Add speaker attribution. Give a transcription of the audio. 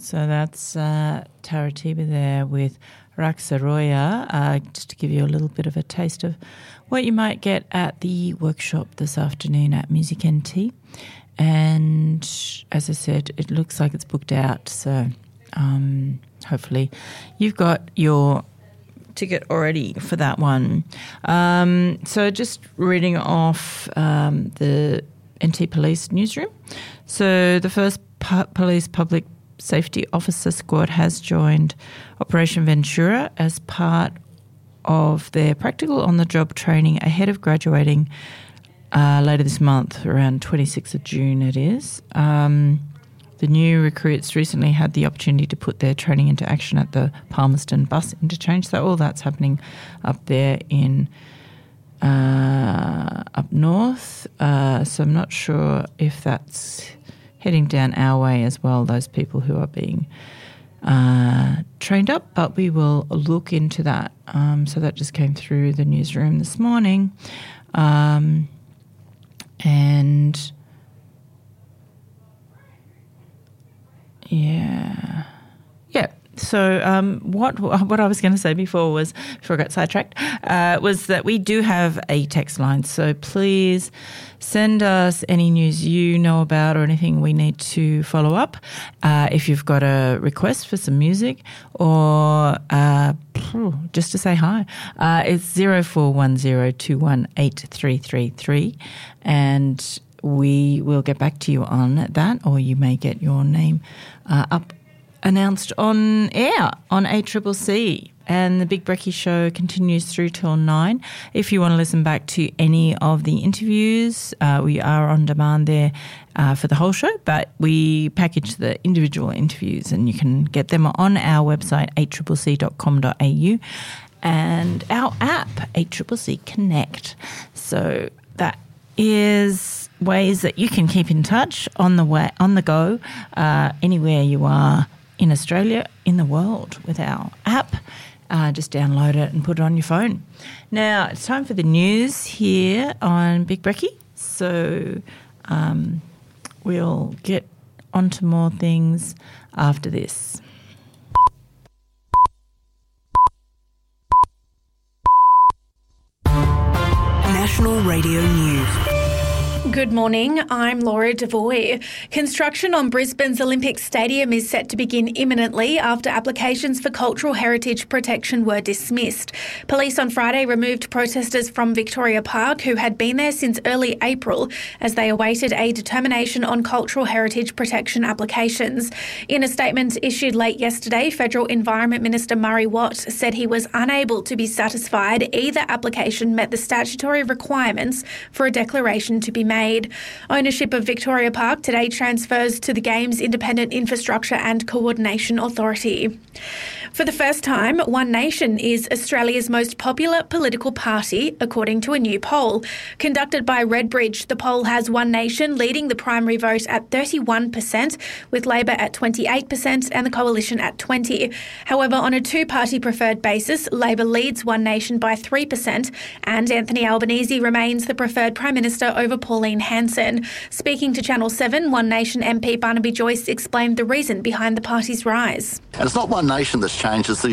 Speaker 1: So that's Taratiba there with Raksaroya, just to give you a little bit of a taste of what you might get at the workshop this afternoon at Music NT. And as I said, it looks like it's booked out, so hopefully you've got your ticket already for that one. So just reading off the NT Police newsroom. So the first Police Public Safety Officer Squad has joined Operation Ventura as part of their practical on-the-job training ahead of graduating later this month, around 26th of June it is. The new recruits recently had the opportunity to put their training into action at the Palmerston bus interchange. So all that's happening up there in up north. So I'm not sure if that's heading down our way as well, those people who are being trained up, but we will look into that. So that just came through the newsroom this morning. And yeah. So what I was going to say before was, before I got sidetracked, was that we do have a text line. So please send us any news you know about or anything we need to follow up. If you've got a request for some music or just to say hi, it's 0410218333, and we will get back to you on that, or you may get your name announced on air on ACCC. And the Big Brekkie Show continues through till 9. If you want to listen back to any of the interviews, we are on demand there for the whole show, but we package the individual interviews and you can get them on our website, accc.com.au, and our app, ACCC Connect. So that is ways that you can keep in touch on the go, anywhere you are in Australia, in the world, with our app. Just download it and put it on your phone. Now, it's time for the news here on Big Brekkie. So we'll get onto more things after this.
Speaker 2: National Radio News.
Speaker 3: Good morning, I'm Laura Devoy. Construction on Brisbane's Olympic Stadium is set to begin imminently after applications for cultural heritage protection were dismissed. Police on Friday removed protesters from Victoria Park who had been there since early April as they awaited a determination on cultural heritage protection applications. In a statement issued late yesterday, Federal Environment Minister Murray Watt said he was unable to be satisfied either application met the statutory requirements for a declaration to be made. Ownership of Victoria Park today transfers to the Games Independent Infrastructure and Coordination Authority. For the first time, One Nation is Australia's most popular political party, according to a new poll. Conducted by Redbridge, the poll has One Nation leading the primary vote at 31%, with Labor at 28% and the Coalition at 20%. However, on a two-party preferred basis, Labor leads One Nation by 3%, and Anthony Albanese remains the preferred Prime Minister over Pauline Hanson. Speaking to Channel 7, One Nation MP Barnaby Joyce explained the reason behind the party's rise.
Speaker 4: And it's not One Nation that's changed, it's the